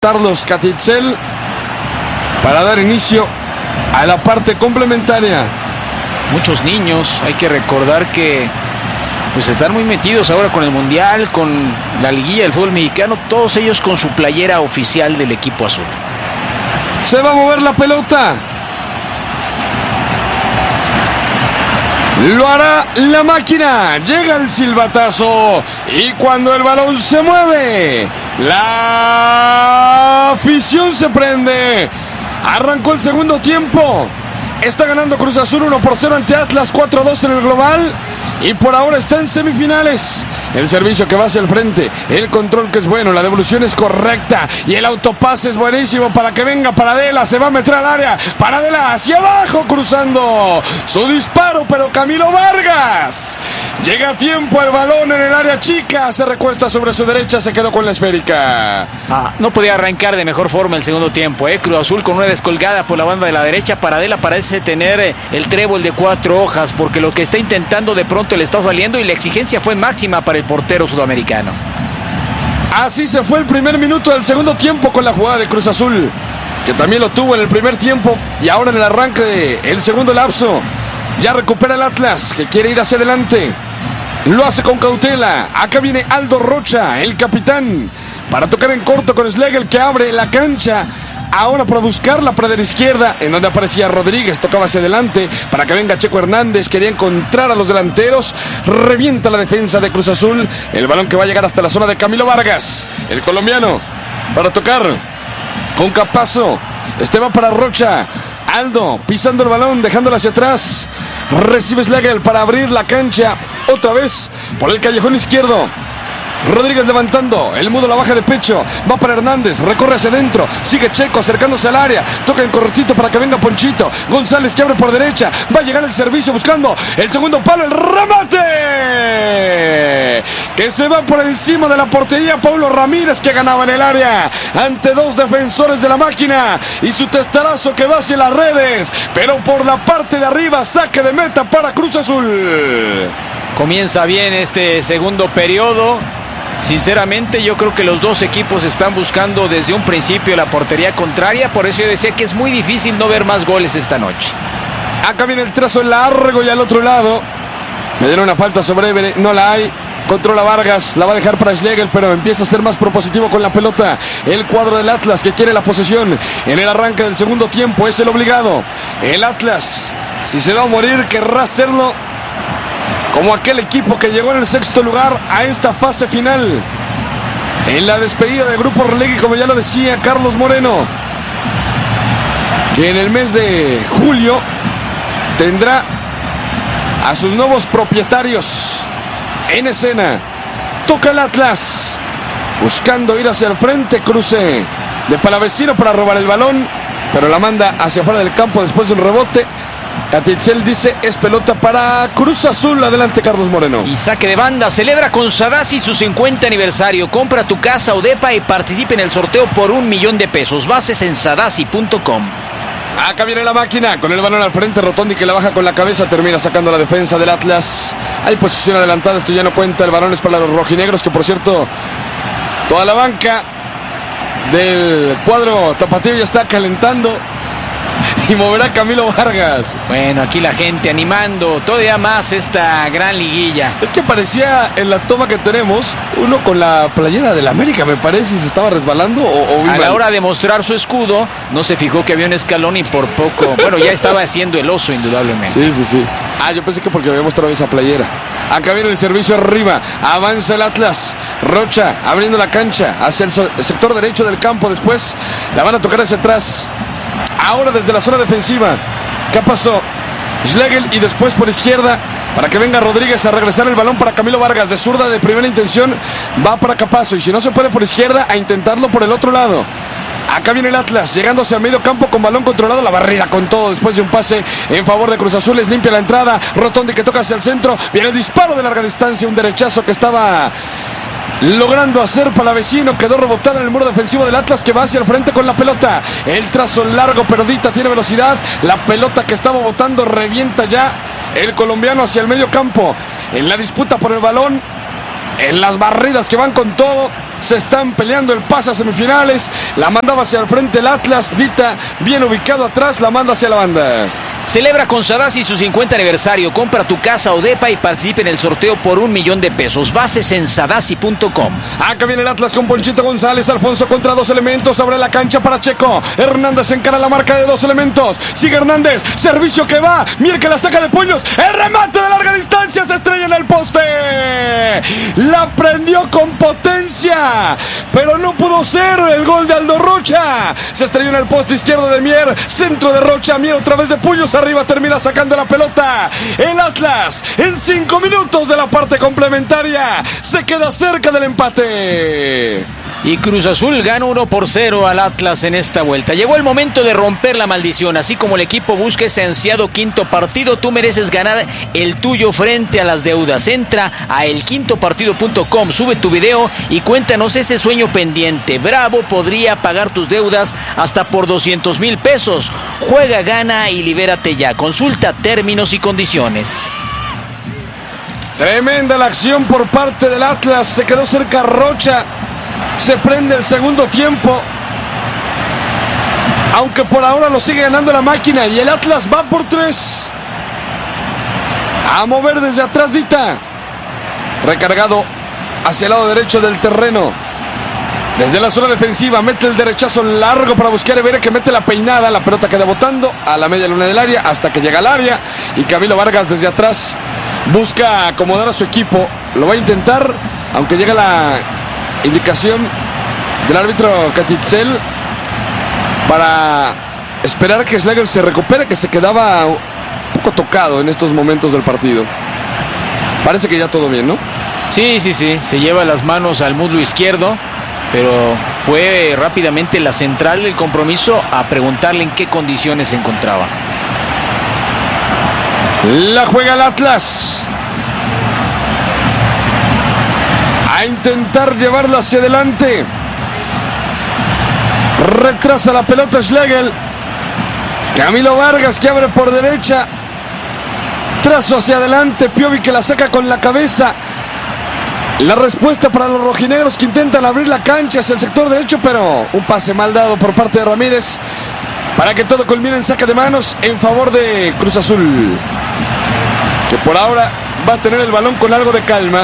Carlos Catitzel para dar inicio a la parte complementaria. Muchos niños, hay que recordar que pues están muy metidos ahora con el Mundial, con la liguilla del fútbol mexicano, todos ellos con su playera oficial del equipo azul. Se va a mover la pelota. Lo hará la máquina. Llega el silbatazo. Y cuando el balón se mueve, la afición se prende. Arrancó el segundo tiempo. Está ganando Cruz Azul 1-0 ante Atlas, 4-2 en el global. Y por ahora está en semifinales. El servicio que va hacia el frente, el control que es bueno, la devolución es correcta y el autopase es buenísimo para que venga Paradela, se va a meter al área, Paradela hacia abajo cruzando su disparo, pero Camilo Vargas llega a tiempo, el balón en el área chica, se recuesta sobre su derecha, se quedó con la esférica. No podía arrancar de mejor forma el segundo tiempo, Cruz Azul con una descolgada por la banda de la derecha. Paradela parece tener el trébol de 4 hojas, porque lo que está intentando de pronto le está saliendo y la exigencia fue máxima para el portero sudamericano. Así se fue el primer minuto del segundo tiempo con la jugada de Cruz Azul, que también lo tuvo en el primer tiempo y ahora en el arranque del segundo lapso. Ya recupera el Atlas, que quiere ir hacia adelante. Lo hace con cautela. Acá viene Aldo Rocha, el capitán, para tocar en corto con Schlegel, que abre la cancha. Ahora para buscar la pradera izquierda, en donde aparecía Rodríguez, tocaba hacia adelante para que venga Checo Hernández, quería encontrar a los delanteros, revienta la defensa de Cruz Azul, el balón que va a llegar hasta la zona de Camilo Vargas, el colombiano, para tocar con Capazo, va para Rocha, Aldo pisando el balón, dejándolo hacia atrás, recibe Schlegel para abrir la cancha, otra vez por el callejón izquierdo. Rodríguez levantando, el mudo la baja de pecho, va para Hernández, recorre hacia adentro, sigue Checo acercándose al área, toca en cortito para que venga Ponchito, González que abre por derecha, va a llegar el servicio buscando el segundo palo, el remate, que se va por encima de la portería, Paulo Ramírez, que ganaba en el área, ante 2 defensores de la máquina, y su testarazo que va hacia las redes, pero por la parte de arriba, saque de meta para Cruz Azul. Comienza bien este segundo periodo. Sinceramente yo creo que los dos equipos están buscando desde un principio la portería contraria, por eso yo decía que es muy difícil no ver más goles esta noche. Acá viene el trazo largo y al otro lado me dieron una falta sobre Évere, no la hay, controla Vargas, la va a dejar para Schlegel, pero empieza a ser más propositivo con la pelota el cuadro del Atlas, que quiere la posesión en el arranque del segundo tiempo, es el obligado, el Atlas, si se va a morir querrá hacerlo como aquel equipo que llegó en el 6º lugar a esta fase final. En la despedida del Grupo Orlegui, como ya lo decía Carlos Moreno, que en el mes de julio tendrá a sus nuevos propietarios en escena. Toca el Atlas, buscando ir hacia el frente, cruce de Palavecino para robar el balón, pero la manda hacia afuera del campo después de un rebote. Catitzel dice es pelota para Cruz Azul. Adelante Carlos Moreno. Y saque de banda, celebra con Sadasi su 50 aniversario. Compra tu casa o depa y participe en el sorteo por $1,000,000. Bases en sadasi.com. Acá viene la máquina con el balón al frente, Rotondi que la baja con la cabeza, termina sacando la defensa del Atlas. Hay posición adelantada, esto ya no cuenta, el balón es para los rojinegros, que por cierto toda la banca del cuadro tapatío ya está calentando. Y moverá Camilo Vargas. Bueno, aquí la gente animando todavía más esta gran liguilla. Es que parecía en la toma que tenemos uno con la playera del América, me parece, y se estaba resbalando a la hora de mostrar su escudo no se fijó que había un escalón y por poco, bueno, ya estaba haciendo el oso indudablemente. Sí. Yo pensé que porque había mostrado esa playera. Acá viene el servicio arriba, avanza el Atlas, Rocha abriendo la cancha hacia el sector derecho del campo, después la van a tocar hacia atrás. Ahora desde la zona defensiva, ¿qué pasó? Schlegel y después por izquierda para que venga Rodríguez a regresar el balón para Camilo Vargas. De zurda de primera intención va para Capazo, y si no se puede por izquierda, a intentarlo por el otro lado. Acá viene el Atlas, llegándose a medio campo con balón controlado, la barrida con todo después de un pase en favor de Cruz Azul, es limpia la entrada, Rotondi que toca hacia el centro, viene el disparo de larga distancia, un derechazo que estaba logrando hacer Palavecino, quedó rebotado en el muro defensivo del Atlas, que va hacia el frente con la pelota, el trazo largo, Perdita tiene velocidad, la pelota que estaba botando revienta ya el colombiano hacia el medio campo, en la disputa por el balón en las barridas que van con todo. Se están peleando el pase a semifinales. La mandaba hacia el frente el Atlas. Dita, bien ubicado atrás, la manda hacia la banda. Celebra con Sadasi su 50 aniversario. Compra tu casa o depa y participe en el sorteo por $1,000,000. Bases en sadasi.com. Acá viene el Atlas con Ponchito González. Alfonso contra 2 elementos. Abre la cancha para Checo. Hernández encara la marca de 2 elementos. Sigue Hernández. Servicio que va. Mier que la saca de puños. El remate de larga distancia. Se estrella en el poste. La prendió con potencia, pero no pudo ser el gol de Aldo Rocha. Se estrelló en el poste izquierdo de Mier. Centro de Rocha. Mier otra vez de puños arriba, termina sacando la pelota. El Atlas en 5 minutos de la parte complementaria se queda cerca del empate. Y Cruz Azul gana 1-0 al Atlas en esta vuelta. Llegó el momento de romper la maldición. Así como el equipo busca ese ansiado quinto partido, tú mereces ganar el tuyo frente a las deudas. Entra a elquintopartido.com, sube tu video y cuéntanos ese sueño pendiente. Bravo podría pagar tus deudas hasta por $200,000. Juega, gana y libérate ya. Consulta términos y condiciones. Tremenda la acción por parte del Atlas. Se quedó cerca Rocha. Se prende el segundo tiempo, aunque por ahora lo sigue ganando la máquina. Y el Atlas va por 3. A mover desde atrás Dita. Recargado hacia el lado derecho del terreno. Desde la zona defensiva mete el derechazo largo para buscar a Evere, que mete la peinada. La pelota queda botando a la media luna del área hasta que llega al área. Y Camilo Vargas desde atrás busca acomodar a su equipo. Lo va a intentar, aunque llega la indicación del árbitro Catitzel para esperar que Schlegel se recupere, que se quedaba un poco tocado en estos momentos del partido. Parece que ya todo bien, ¿no? Sí, se lleva las manos al muslo izquierdo, pero fue rápidamente la central del compromiso a preguntarle en qué condiciones se encontraba. La juega el Atlas. A intentar llevarla hacia adelante. Retrasa la pelota Schlegel. Camilo Vargas que abre por derecha. Trazo hacia adelante. Piovi que la saca con la cabeza. La respuesta para los rojinegros que intentan abrir la cancha hacia el sector derecho, pero un pase mal dado por parte de Ramírez para que todo culmine en saque de manos en favor de Cruz Azul, que por ahora va a tener el balón con algo de calma.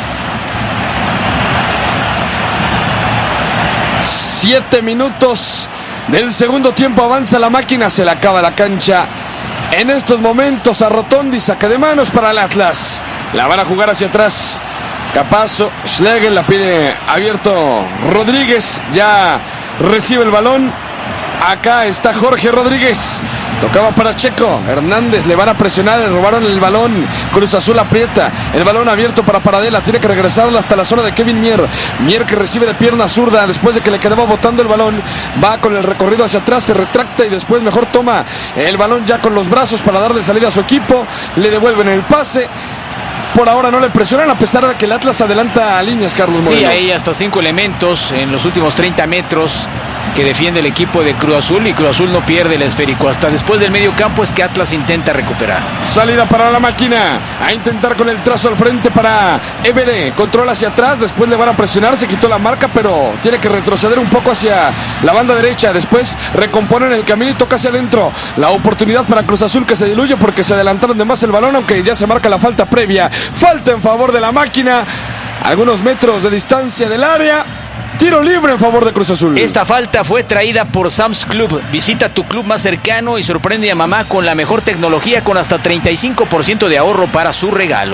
7 minutos del segundo tiempo, avanza la máquina, se le acaba la cancha en estos momentos a Rotondi. Saque de manos para el Atlas, la van a jugar hacia atrás. Capazo, Schlegel la pide abierto Rodríguez, ya recibe el balón. Acá está Jorge Rodríguez, tocaba para Checo. Hernández le van a presionar, le robaron el balón. Cruz Azul aprieta, el balón abierto para Paradela, tiene que regresarlo hasta la zona de Kevin Mier. Mier que recibe de pierna zurda después de que le quedaba botando el balón, va con el recorrido hacia atrás, se retracta y después mejor toma el balón ya con los brazos para darle salida a su equipo. Le devuelven el pase. Por ahora no le presionan, a pesar de que el Atlas adelanta a líneas, Carlos Moreno. Sí, ahí hasta 5 elementos en los últimos 30 metros que defiende el equipo de Cruz Azul, y Cruz Azul no pierde el esférico. Hasta después del medio campo es que Atlas intenta recuperar. Salida para la máquina, a intentar con el trazo al frente para Evere. Controla hacia atrás, después le van a presionar, se quitó la marca, pero tiene que retroceder un poco hacia la banda derecha. Después recomponen el camino y toca hacia adentro. La oportunidad para Cruz Azul, que se diluye porque se adelantaron de más el balón, aunque ya se marca la falta previa. Falta en favor de la máquina, algunos metros de distancia del área. Tiro libre en favor de Cruz Azul. Esta falta fue traída por Sam's Club. Visita tu club más cercano y sorprende a mamá con la mejor tecnología, con hasta 35% de ahorro para su regalo.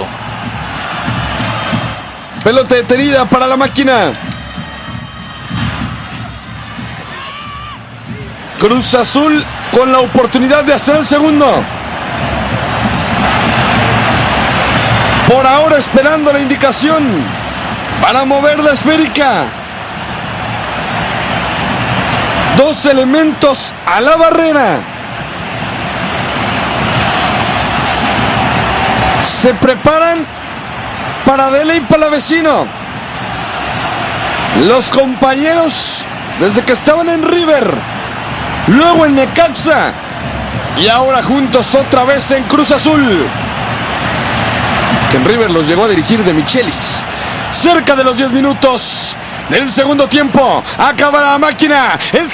Pelota detenida para la máquina. Cruz Azul con la oportunidad de hacer el segundo. Por ahora esperando la indicación para mover la esférica. 2 elementos a la barrera. Se preparan Paradela y Palavecino. Los compañeros desde que estaban en River, luego en Necaxa y ahora juntos otra vez en Cruz Azul, que en River los llegó a dirigir De Michelis. cerca de los 10 minutos del segundo tiempo. Acaba la máquina. El